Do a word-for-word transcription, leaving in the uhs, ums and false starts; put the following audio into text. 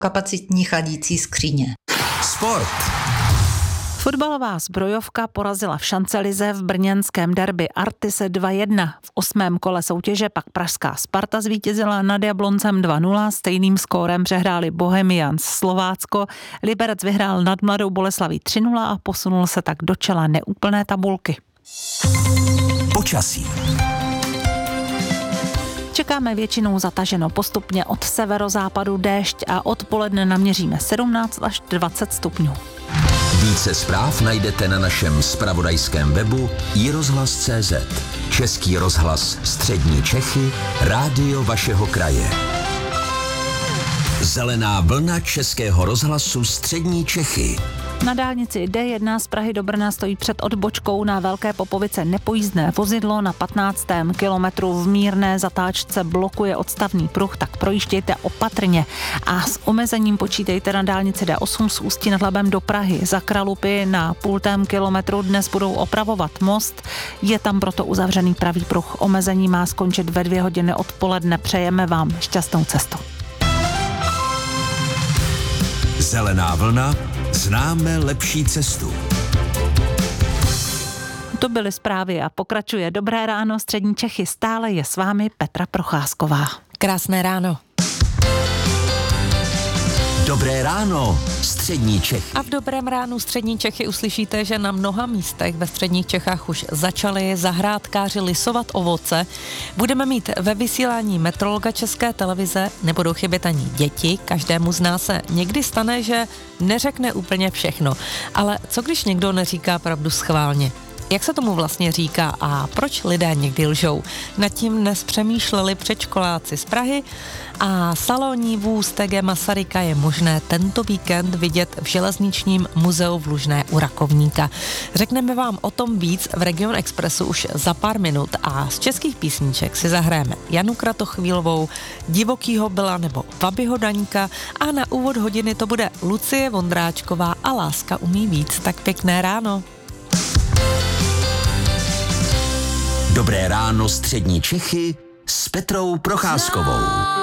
kapacitní chladící skříně. Sport. Fotbalová zbrojovka porazila v šancelize v brněnském derby Artise dva jedna. V osmém kole soutěže pak pražská Sparta zvítězila nad Jabloncem dva nula, stejným skórem přehráli Bohemians Slovácko. Liberec vyhrál nad Mladou Boleslaví tři nula a posunul se tak do čela neúplné tabulky. Počasí. Čekáme většinou zataženo, postupně od severozápadu déšť a odpoledne naměříme sedmnáct až dvacet stupňů. Více zpráv najdete na našem zpravodajském webu i rozhlas tečka cé zet. Český rozhlas Střední Čechy, rádio vašeho kraje. Zelená vlna Českého rozhlasu Střední Čechy. Na dálnici D jedna z Prahy do Brna stojí před odbočkou na Velké Popovice nepojízdné vozidlo. Na patnáctém kilometru v mírné zatáčce blokuje odstavný pruh, tak projíždějte opatrně. A s omezením počítejte na dálnici D osm z Ústí nad Labem do Prahy. Za Kralupy na půltém kilometru dnes budou opravovat most. Je tam proto uzavřený pravý pruh. Omezení má skončit ve dvě hodiny odpoledne. Přejeme vám šťastnou cestu. Zelená vlna. Známe lepší cestu. To byly zprávy a pokračuje Dobré ráno Střední Čechy. Stále je s vámi Petra Procházková. Krásné ráno. Dobré ráno Střední Čechy. A v Dobrém ránu Střední Čechy uslyšíte, že na mnoha místech ve středních Čechách už začali zahrádkáři lisovat ovoce. Budeme mít ve vysílání meteorologa České televize, nebudou chybět ani děti. Každému z nás se někdy stane, že neřekne úplně všechno. Ale co když někdo neříká pravdu schválně? Jak se tomu vlastně říká a proč lidé někdy lžou? Nad tím dnes přemýšleli předškoláci z Prahy a salonní vůz T G Masaryka je možné tento víkend vidět v Železničním muzeu v Lužné u Rakovníka. Řekneme vám o tom víc v Region Expressu už za pár minut a z českých písniček si zahrajeme Janu Kratochvílovou, Divokýho Byla nebo Vabyho Daňka a na úvod hodiny to bude Lucie Vondráčková a Láska umí víc. Tak pěkné ráno. Dobré ráno Střední Čechy s Petrou Procházkovou.